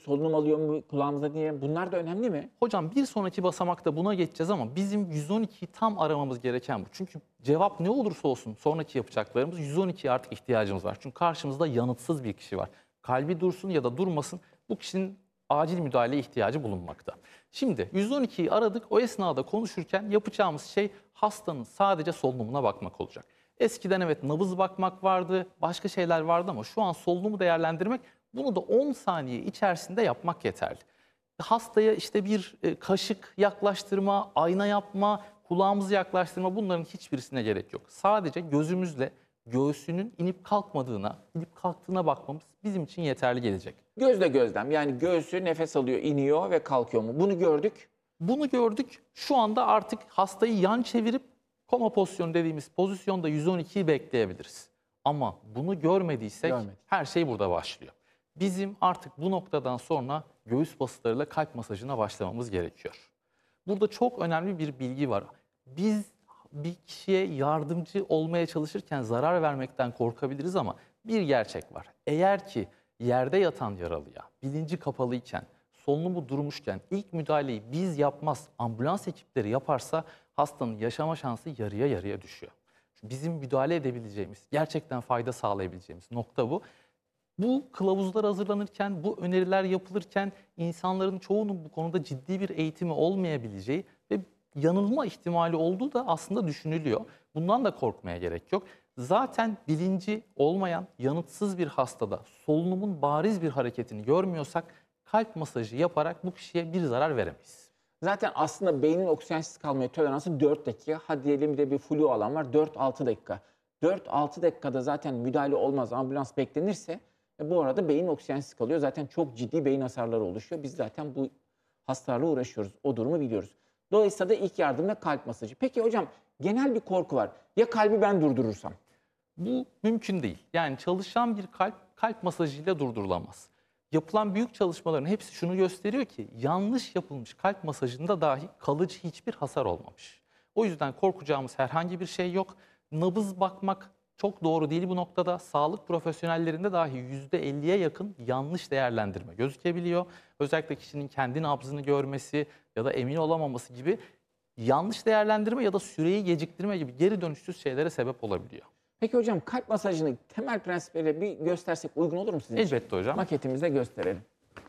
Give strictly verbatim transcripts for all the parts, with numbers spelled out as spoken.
solunum alıyor mu, kulağımıza dinleyelim. Bunlar da önemli mi? Hocam bir sonraki basamakta buna geçeceğiz ama bizim yüz on ikiyi tam aramamız gereken bu. Çünkü cevap ne olursa olsun sonraki yapacaklarımız yüz on ikiye artık ihtiyacımız var. Çünkü karşımızda yanıtsız bir kişi var. Kalbi dursun ya da durmasın, bu kişinin acil müdahaleye ihtiyacı bulunmakta. Şimdi yüz on ikiyi aradık. O esnada konuşurken yapacağımız şey hastanın sadece solunumuna bakmak olacak. Eskiden evet nabız bakmak vardı, başka şeyler vardı ama şu an solunumu değerlendirmek, bunu da on saniye içerisinde yapmak yeterli. Hastaya işte bir kaşık yaklaştırma, ayna yapma, kulağımızı yaklaştırma, bunların hiçbirisine gerek yok. Sadece gözümüzle göğsünün inip kalkmadığına, inip kalktığına bakmamız bizim için yeterli gelecek. Gözle gözlem, yani göğsü nefes alıyor, iniyor ve kalkıyor mu? Bunu gördük. Bunu gördük. Şu anda artık hastayı yan çevirip koma pozisyonu dediğimiz pozisyonda yüz on ikiyi bekleyebiliriz. Ama bunu görmediysek Görmedik. her şey burada başlıyor. Bizim artık bu noktadan sonra göğüs basılarıyla kalp masajına başlamamız gerekiyor. Burada çok önemli bir bilgi var. Biz bir kişiye yardımcı olmaya çalışırken zarar vermekten korkabiliriz ama bir gerçek var. Eğer ki yerde yatan yaralıya bilinci kapalıyken, solunumu durmuşken ilk müdahaleyi biz yapmaz, ambulans ekipleri yaparsa hastanın yaşama şansı yarıya yarıya düşüyor. Bizim müdahale edebileceğimiz, gerçekten fayda sağlayabileceğimiz nokta bu. Bu kılavuzlar hazırlanırken, bu öneriler yapılırken insanların çoğunun bu konuda ciddi bir eğitimi olmayabileceği ve yanılma ihtimali olduğu da aslında düşünülüyor. Bundan da korkmaya gerek yok. Zaten bilinci olmayan, yanıtsız bir hastada solunumun bariz bir hareketini görmüyorsak kalp masajı yaparak bu kişiye bir zarar veremeyiz. Zaten aslında beynin oksijensiz kalmaya toleransı dört dakika. Hadi diyelim bir de bir flu alan var, dört altı dakika. dört altı dakikada zaten müdahale olmaz, ambulans beklenirse e, bu arada beyin oksijensiz kalıyor. Zaten çok ciddi beyin hasarları oluşuyor. Biz zaten bu hastalarla uğraşıyoruz. O durumu biliyoruz. Dolayısıyla da ilk yardım ve kalp masajı. Peki hocam, genel bir korku var. Ya kalbi ben durdurursam? Bu mümkün değil. Yani çalışan bir kalp, kalp masajıyla durdurulamaz. Yapılan büyük çalışmaların hepsi şunu gösteriyor ki yanlış yapılmış kalp masajında dahi kalıcı hiçbir hasar olmamış. O yüzden korkacağımız herhangi bir şey yok. Nabız bakmak çok doğru değil bu noktada. Sağlık profesyonellerinde dahi yüzde elliye yakın yanlış değerlendirme gözükebiliyor. Özellikle kişinin kendi nabzını görmesi ya da emin olamaması gibi yanlış değerlendirme ya da süreyi geciktirme gibi geri dönüşsüz şeylere sebep olabiliyor. Peki hocam, kalp masajını temel prensipleriyle bir göstersek uygun olur mu sizin için? Elbette hocam. Maketimizde gösterelim.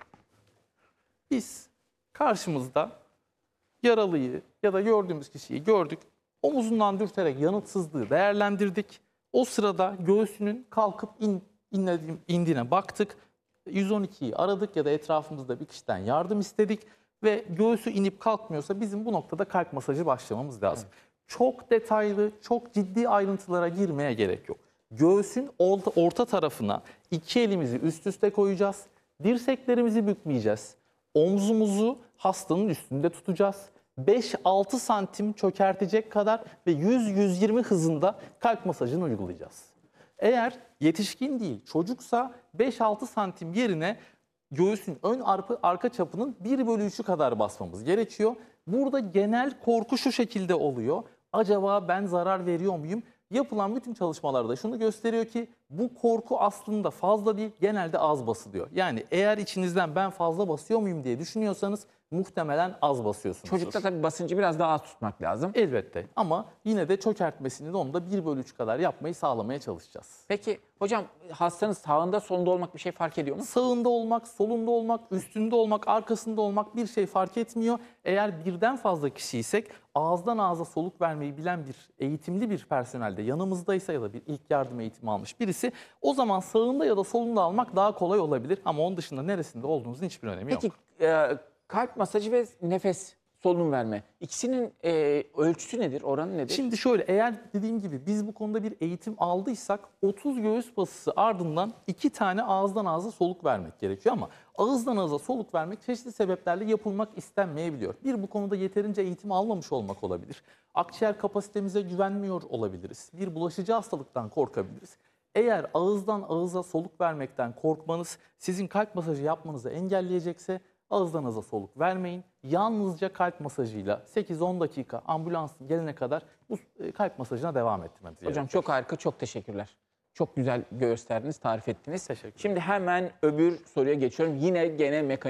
Biz karşımızda yaralıyı ya da gördüğümüz kişiyi gördük. Omuzundan dürterek yanıtsızlığı değerlendirdik. O sırada göğsünün kalkıp in, inlediğim, indiğine baktık. yüz on ikiyi aradık ya da etrafımızda bir kişiden yardım istedik. Ve göğsü inip kalkmıyorsa bizim bu noktada kalp masajı başlamamız lazım. Evet. Çok detaylı, çok ciddi ayrıntılara girmeye gerek yok. Göğsün orta, orta tarafına iki elimizi üst üste koyacağız. Dirseklerimizi bükmeyeceğiz. Omzumuzu hastanın üstünde tutacağız. beş altı santim çökertecek kadar ve yüz yüz yirmi hızında kalp masajını uygulayacağız. Eğer yetişkin değil, çocuksa beş altı santim yerine göğsün ön arka, arka çapının bir bölü üçü kadar basmamız gerekiyor. Burada genel korku şu şekilde oluyor. Acaba ben zarar veriyor muyum? Yapılan bütün çalışmalarda şunu gösteriyor ki bu korku aslında fazla değil, genelde az basılıyor. Yani eğer içinizden ben fazla basıyor muyum diye düşünüyorsanız muhtemelen az basıyorsunuz. Çocukta tabii basıncı biraz daha az tutmak lazım. Elbette ama yine de çökertmesini de onu da bir bölü üç kadar yapmayı sağlamaya çalışacağız. Peki hocam, hastanın sağında solunda olmak bir şey fark ediyor mu? Sağında olmak, solunda olmak, üstünde olmak, arkasında olmak bir şey fark etmiyor. Eğer birden fazla kişiysek ağızdan ağza soluk vermeyi bilen bir eğitimli bir personelde yanımızdaysa ya da bir ilk yardım eğitimi almış birisi, o zaman sağında ya da solunda almak daha kolay olabilir. Ama onun dışında neresinde olduğunuzun hiçbir önemi Peki, yok. Peki e, kalp masajı ve nefes, solunum verme, ikisinin e, ölçüsü nedir, oranı nedir? Şimdi şöyle, eğer dediğim gibi biz bu konuda bir eğitim aldıysak otuz göğüs basısı ardından iki tane ağızdan ağza soluk vermek gerekiyor ama ağızdan ağza soluk vermek çeşitli sebeplerle yapılmak istenmeyebiliyor. Bir, bu konuda yeterince eğitim almamış olmak olabilir. Akciğer kapasitemize güvenmiyor olabiliriz. Bir, bulaşıcı hastalıktan korkabiliriz. Eğer ağızdan ağıza soluk vermekten korkmanız sizin kalp masajı yapmanızı engelleyecekse ağızdan ağza soluk vermeyin. Yalnızca kalp masajıyla sekiz on dakika ambulans gelene kadar bu kalp masajına devam ettirmemiz gerekiyor. Hocam çok harika, çok teşekkürler. Çok güzel gösterdiniz, tarif ettiniz. Teşekkür ederim. Şimdi hemen öbür soruya geçiyorum. Yine gene mekanik